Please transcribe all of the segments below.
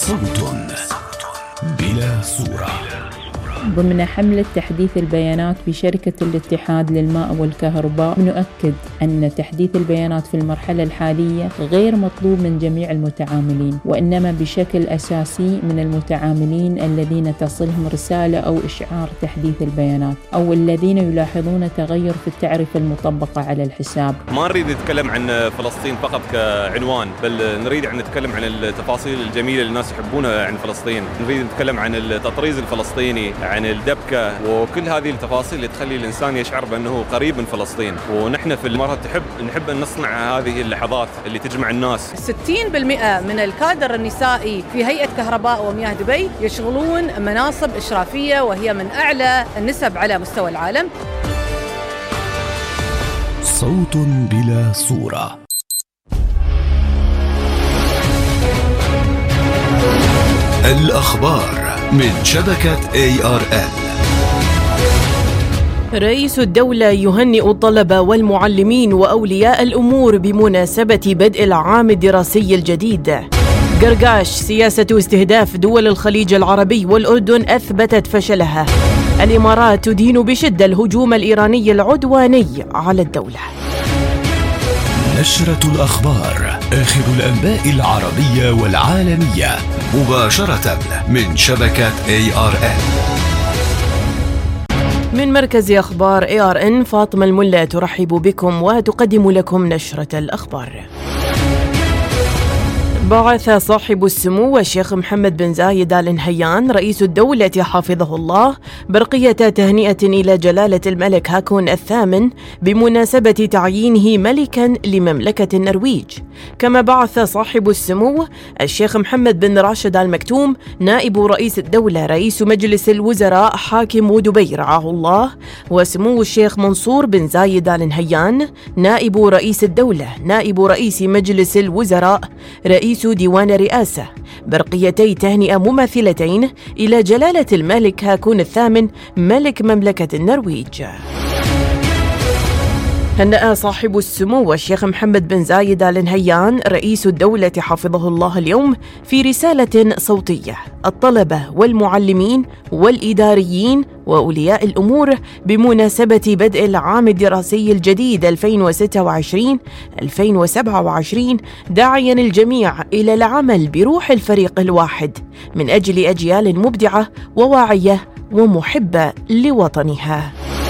صوت بلا صورة. ضمن حملة تحديث البيانات بشركة الاتحاد للماء والكهرباء، نؤكد أن تحديث البيانات في المرحلة الحالية غير مطلوب من جميع المتعاملين، وإنما بشكل أساسي من المتعاملين الذين تصلهم رسالة أو إشعار تحديث البيانات، أو الذين يلاحظون تغير في التعرفة المطبقة على الحساب. ما نريد نتكلم عن فلسطين فقط كعنوان، بل نريد أن نتكلم عن التفاصيل الجميلة اللي الناس يحبونها عن فلسطين. نريد نتكلم عن التطريز الفلسطيني، عن الدبكة، وكل هذه التفاصيل اللي تخلي الإنسان يشعر بأنه قريب من فلسطين. ونحن في المرة نحب أن نصنع هذه اللحظات اللي تجمع الناس. 60% من الكادر النسائي في هيئة كهرباء ومياه دبي يشغلون مناصب إشرافية، وهي من أعلى النسب على مستوى العالم. صوت بلا صورة. الأخبار من شبكة ARN. رئيس الدولة يهنئ الطلبة والمعلمين وأولياء الأمور بمناسبة بدء العام الدراسي الجديد. قرقاش: سياسة استهداف دول الخليج العربي والأردن أثبتت فشلها. الإمارات تدين بشدة الهجوم الإيراني العدواني على الدولة. نشرة الأخبار، آخر الأنباء العربية والعالمية، مباشرة من شبكة ARN. من مركز أخبار ARN، فاطمة الملا ترحب بكم وتقدم لكم نشرة الأخبار. بعث صاحب السمو الشيخ محمد بن زايد آل نهيان رئيس الدولة حفظه الله برقية تهنئة إلى جلالة الملك هاكون الثامن بمناسبة تعيينه ملكا لمملكة النرويج. كما بعث صاحب السمو الشيخ محمد بن راشد آل مكتوم نائب رئيس الدولة رئيس مجلس الوزراء حاكم دبي رعاه الله، وسمو الشيخ منصور بن زايد آل نهيان نائب رئيس الدولة نائب رئيس مجلس الوزراء رئيس ديوان الرئاسة برقيتي تهنئة مماثلتين إلى جلالة الملك هاكون الثامن ملك مملكة النرويج. هنأ صاحب السمو الشيخ محمد بن زايد آل نهيان رئيس الدولة حفظه الله اليوم في رسالة صوتية الطلبة والمعلمين والإداريين وأولياء الأمور بمناسبة بدء العام الدراسي الجديد 2026-2027، داعيا الجميع إلى العمل بروح الفريق الواحد من أجل أجيال مبدعة وواعية ومحبة لوطنها.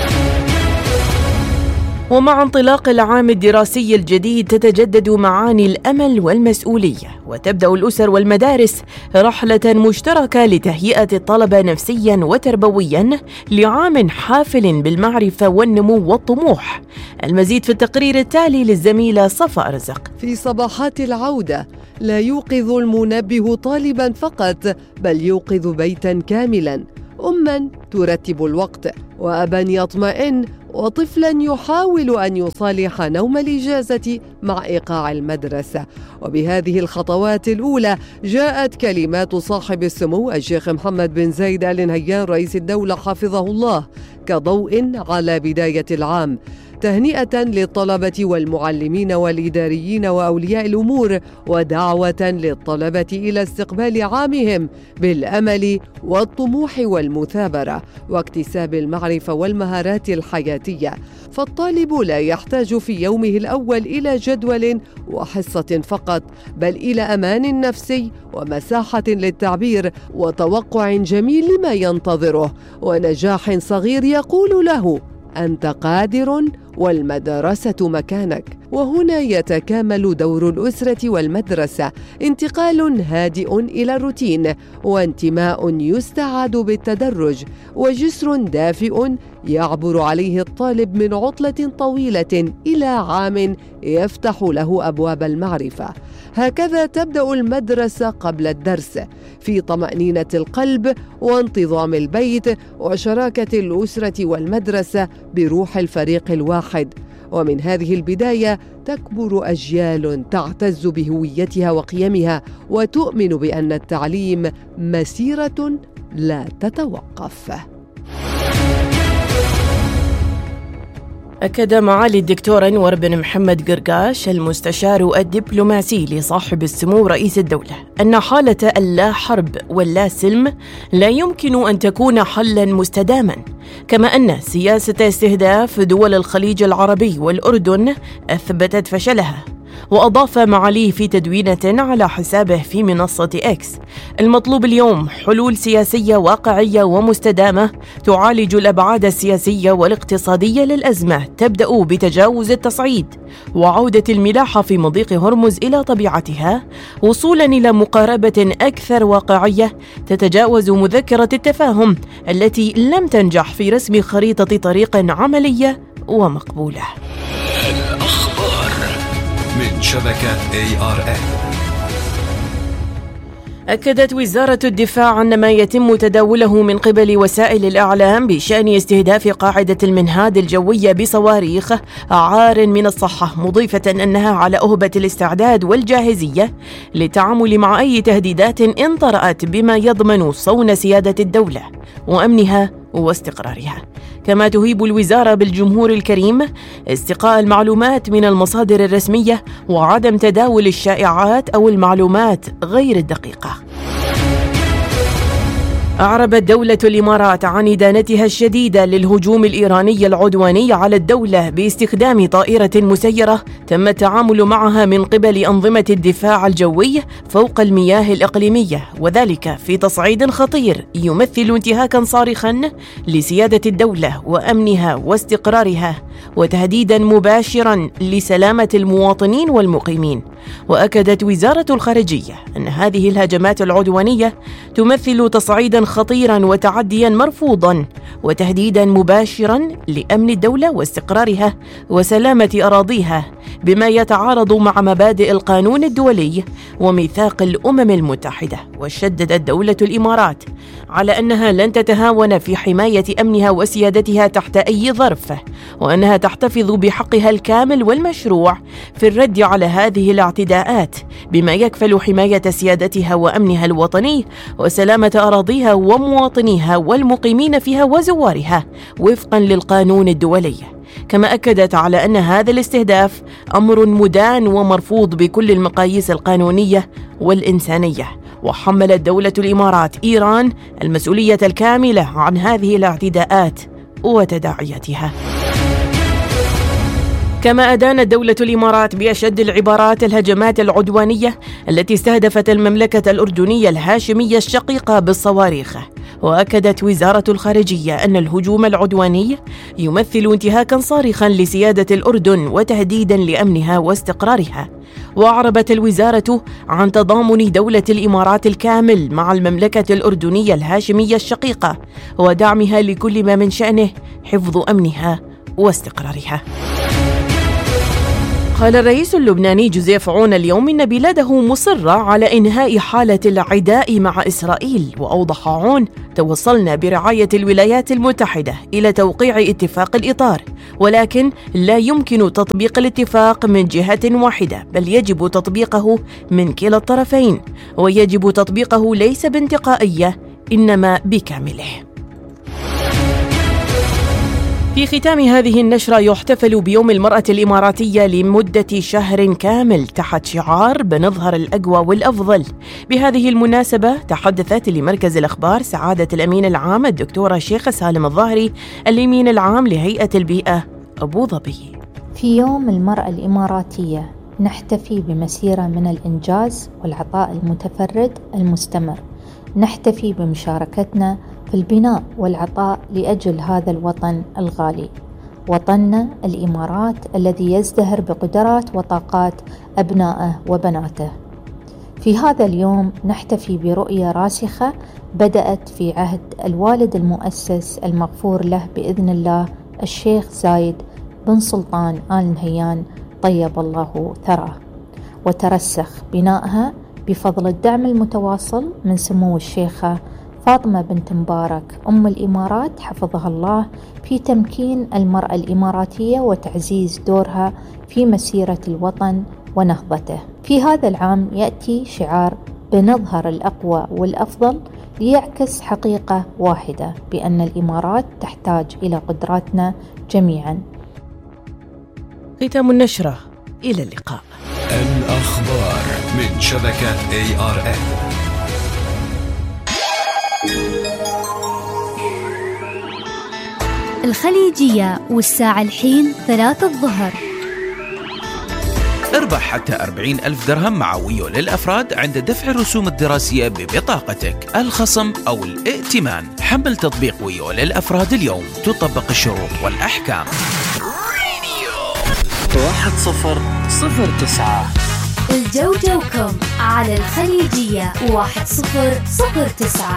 ومع انطلاق العام الدراسي الجديد تتجدد معاني الأمل والمسؤولية، وتبدأ الأسر والمدارس رحلة مشتركة لتهيئة الطلبة نفسيا وتربويا لعام حافل بالمعرفة والنمو والطموح. المزيد في التقرير التالي للزميلة صفاء رزق. في صباحات العودة لا يوقظ المنبه طالبا فقط، بل يوقظ بيتا كاملا، أما ترتب الوقت، وأبا يطمئن، وطفلا يحاول أن يصالح نوم الإجازة مع إيقاع المدرسة. وبهذه الخطوات الأولى جاءت كلمات صاحب السمو الشيخ محمد بن زايد آل نهيان رئيس الدولة حفظه الله كضوء على بداية العام، تهنئة للطلبة والمعلمين والإداريين وأولياء الأمور، ودعوة للطلبة إلى استقبال عامهم بالأمل والطموح والمثابرة واكتساب المعرفة والمهارات الحياتية. فالطالب لا يحتاج في يومه الأول إلى جدول وحصة فقط، بل إلى أمان نفسي ومساحة للتعبير وتوقع جميل لما ينتظره، ونجاح صغير يقول له أنت قادر والمدرسة مكانك. وهنا يتكامل دور الأسرة والمدرسة، انتقال هادئ إلى الروتين، وانتماء يستعاد بالتدرج، وجسر دافئ يعبر عليه الطالب من عطلة طويلة إلى عام يفتح له أبواب المعرفة. هكذا تبدأ المدرسة قبل الدرس في طمأنينة القلب وانتظام البيت وشراكة الأسرة والمدرسة بروح الفريق الواحد. ومن هذه البداية تكبر أجيال تعتز بهويتها وقيمها، وتؤمن بأن التعليم مسيرة لا تتوقف. أكد معالي الدكتور أنور بن محمد قرقاش المستشار الدبلوماسي لصاحب السمو رئيس الدولة أن حالة اللا حرب واللا سلم لا يمكن أن تكون حلاً مستداماً، كما أن سياسة استهداف دول الخليج العربي والأردن أثبتت فشلها. وأضاف معاليه في تدوينة على حسابه في منصة إكس: المطلوب اليوم حلول سياسية واقعية ومستدامة تعالج الأبعاد السياسية والاقتصادية للأزمة، تبدأ بتجاوز التصعيد وعودة الملاحة في مضيق هرمز إلى طبيعتها، وصولا إلى مقاربة أكثر واقعية تتجاوز مذكرة التفاهم التي لم تنجح في رسم خريطة طريق عملية ومقبولة. من شبكة ARN. أكدت وزارة الدفاع أن ما يتم تداوله من قبل وسائل الإعلام بشأن استهداف قاعدة المنهاد الجوية بصواريخ عار من الصحة، مضيفة أنها على أهبة الاستعداد والجاهزية للتعامل مع أي تهديدات إن طرأت بما يضمن صون سيادة الدولة وأمنها واستقرارها. كما تهيب الوزارة بالجمهور الكريم استقاء المعلومات من المصادر الرسمية وعدم تداول الشائعات أو المعلومات غير الدقيقة. أعربت دولة الإمارات عن إدانتها الشديدة للهجوم الإيراني العدواني على الدولة باستخدام طائرة مسيرة تم التعامل معها من قبل أنظمة الدفاع الجوي فوق المياه الإقليمية، وذلك في تصعيد خطير يمثل انتهاكا صارخا لسيادة الدولة وأمنها واستقرارها، وتهديدا مباشرا لسلامة المواطنين والمقيمين. وأكدت وزارة الخارجية أن هذه الهجمات العدوانية تمثل تصعيدا خطيرا وتعديا مرفوضا وتهديدا مباشرا لأمن الدولة واستقرارها وسلامة أراضيها، بما يتعارض مع مبادئ القانون الدولي وميثاق الأمم المتحدة. وشددت دولة الإمارات على أنها لن تتهاون في حماية أمنها وسيادتها تحت أي ظرف، وأنها تحتفظ بحقها الكامل والمشروع في الرد على هذه الاعتداءات، بما يكفل حماية سيادتها وأمنها الوطني وسلامة أراضيها ومواطنيها والمقيمين فيها وزوارها وفقا للقانون الدولي. كما أكدت على أن هذا الاستهداف أمر مدان ومرفوض بكل المقاييس القانونية والإنسانية، وحملت دولة الإمارات إيران المسؤولية الكاملة عن هذه الاعتداءات وتداعياتها. كما أدانت دولة الإمارات بأشد العبارات الهجمات العدوانية التي استهدفت المملكة الأردنية الهاشمية الشقيقة بالصواريخ. وأكدت وزارة الخارجية أن الهجوم العدواني يمثل انتهاكا صارخا لسيادة الأردن وتهديدا لأمنها واستقرارها. وأعربت الوزارة عن تضامن دولة الإمارات الكامل مع المملكة الأردنية الهاشمية الشقيقة ودعمها لكل ما من شأنه حفظ أمنها واستقرارها. قال الرئيس اللبناني جوزيف عون اليوم إن بلاده مصرة على إنهاء حالة العداء مع إسرائيل. وأوضح عون: توصلنا برعاية الولايات المتحدة إلى توقيع اتفاق الإطار، ولكن لا يمكن تطبيق الاتفاق من جهة واحدة، بل يجب تطبيقه من كلا الطرفين، ويجب تطبيقه ليس بانتقائية إنما بكامله. في ختام هذه النشرة يحتفل بيوم المرأة الإماراتية لمدة شهر كامل تحت شعار بنظهر الأقوى والأفضل. بهذه المناسبة تحدثت لمركز الأخبار سعادة الأمين العام الدكتورة شيخة سالم الظاهري الأمين العام لهيئة البيئة أبو ظبي. في يوم المرأة الإماراتية نحتفي بمسيرة من الإنجاز والعطاء المتفرد المستمر، نحتفي بمشاركتنا في البناء والعطاء لأجل هذا الوطن الغالي، وطننا الإمارات الذي يزدهر بقدرات وطاقات أبنائه وبناته. في هذا اليوم نحتفي برؤية راسخة بدأت في عهد الوالد المؤسس المغفور له بإذن الله الشيخ زايد بن سلطان آل نهيان طيب الله ثراه، وترسخ بنائها بفضل الدعم المتواصل من سمو الشيخة فاطمة بنت مبارك أم الإمارات حفظها الله في تمكين المرأة الإماراتية وتعزيز دورها في مسيرة الوطن ونهضته. في هذا العام يأتي شعار بنظهر الأقوى والأفضل ليعكس حقيقة واحدة بأن الإمارات تحتاج إلى قدراتنا جميعا. ختام النشرة، إلى اللقاء. الأخبار من شبكة ARN. الخليجية والساعة الحين 3 الظهر. اربح حتى 40,000 درهم مع ويو للأفراد عند دفع الرسوم الدراسية ببطاقتك، الخصم أو الائتمان. حمل تطبيق ويو للأفراد اليوم، تطبق الشروط والأحكام. 1009 الجوجوكم على الخليجية 1009.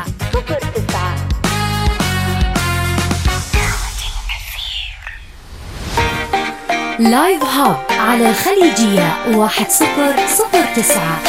لايف هاب على الخليجية 1009.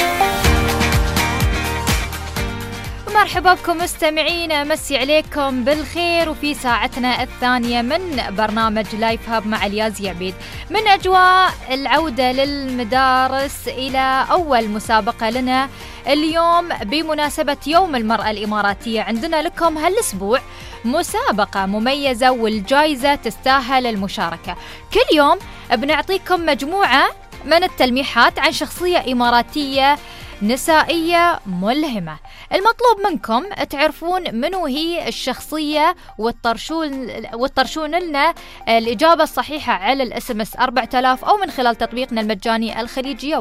مرحبا بكم مستمعينا، مسي عليكم بالخير وفي ساعتنا الثانية من برنامج لايف هاب مع اليازي عبيد. من أجواء العودة للمدارس إلى أول مسابقة لنا اليوم بمناسبة يوم المرأة الإماراتية، عندنا لكم هالأسبوع مسابقة مميزة والجائزة تستاهل المشاركة. كل يوم بنعطيكم مجموعة من التلميحات عن شخصية إماراتية نسائية ملهمة. المطلوب منكم تعرفون منو هي الشخصية وتطرشون لنا الإجابة الصحيحة على الSMS 4000 أو من خلال تطبيقنا المجاني الخليجية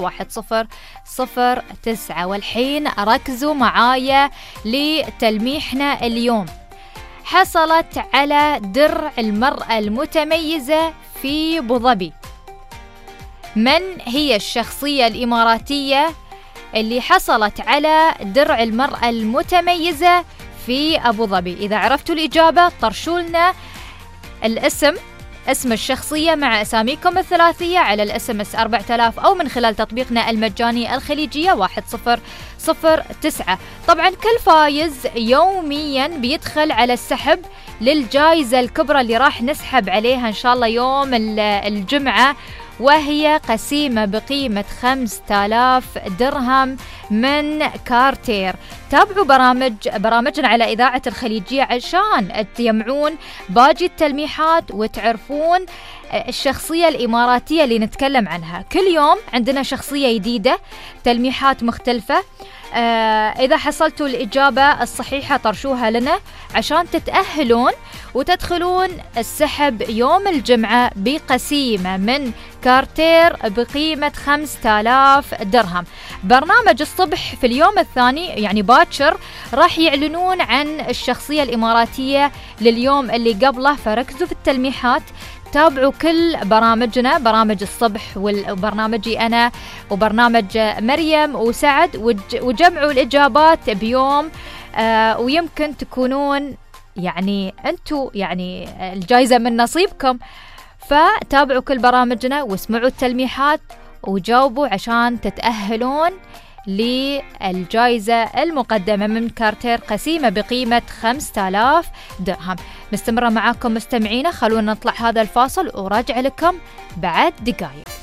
1009. والحين ركزوا معايا لتلميحنا اليوم. حصلت على درع المرأة المتميزة في أبوظبي. من هي الشخصية الإماراتية اللي حصلت على درع المرأة المتميزة في أبوظبي؟ إذا عرفتوا الإجابة طرشولنا اسم الشخصية مع أساميكم الثلاثية على الSMS 4000 أو من خلال تطبيقنا المجاني الخليجية 1009. طبعا كل فايز يوميا بيدخل على السحب للجائزة الكبرى اللي راح نسحب عليها إن شاء الله يوم الجمعة، وهي قسيمة بقيمة 5000 درهم من كارتير. تابعوا برامجنا على إذاعة الخليجية عشان تجمعون باقي التلميحات وتعرفون الشخصية الإماراتية اللي نتكلم عنها. كل يوم عندنا شخصية جديدة، تلميحات مختلفة. إذا حصلتوا الإجابة الصحيحة طرشوها لنا عشان تتأهلون وتدخلون السحب يوم الجمعة بقسيمة من كارتير بقيمة 5000 درهم. برنامج الصبح في اليوم الثاني يعني باكر راح يعلنون عن الشخصية الإماراتية لليوم اللي قبله، فركزوا في التلميحات. تابعوا كل برامجنا، برامج الصبح وبرنامجي أنا وبرنامج مريم وسعد، وجمعوا الإجابات بيوم ويمكن تكونون يعني أنتوا يعني الجائزة من نصيبكم. فتابعوا كل برامجنا واسمعوا التلميحات وجاوبوا عشان تتأهلون للجائزة المقدمة من كارتير قسيمة بقيمة 5000 درهم. مستمرة معاكم مستمعينا، خلونا نطلع هذا الفاصل وراجع لكم بعد دقائق.